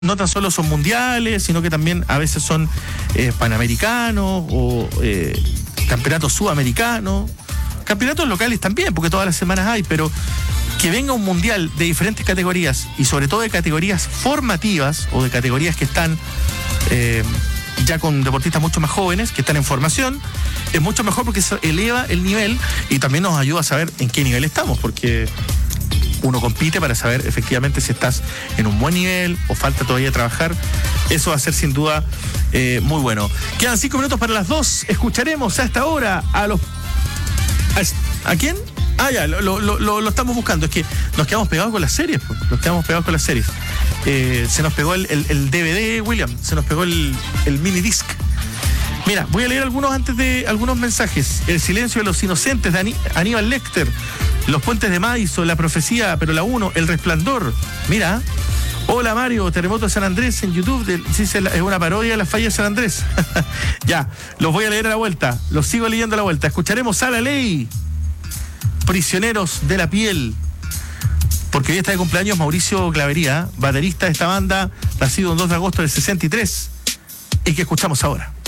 no tan solo son mundiales, sino que también a veces son panamericanos o campeonatos sudamericanos, campeonatos locales también, porque todas las semanas hay, pero que venga un mundial de diferentes categorías y sobre todo de categorías formativas o de categorías que están ya con deportistas mucho más jóvenes, que están en formación, es mucho mejor porque eso eleva el nivel y también nos ayuda a saber en qué nivel estamos, porque uno compite para saber efectivamente si estás en un buen nivel o falta todavía trabajar. Eso va a ser sin duda muy bueno. Quedan 5 minutos para las 2. Escucharemos a esta hora ¿a quién? Ya, lo estamos buscando. Es que nos quedamos pegados con las series. Se nos pegó el DVD, William. Se nos pegó el mini disc. Mira, voy a leer algunos mensajes. El silencio de los inocentes de Aníbal Lecter. Los puentes de Madison, La Profecía, pero la 1, El Resplandor. Mira. Hola Mario, Terremoto de San Andrés en YouTube. Es una parodia de la falla de San Andrés. Ya, los voy a leer a la vuelta. Los sigo leyendo a la vuelta. Escucharemos a La Ley. Prisioneros de la Piel. Porque hoy está de cumpleaños Mauricio Clavería, baterista de esta banda, nacido el 2 de agosto del 63. Y que escuchamos ahora.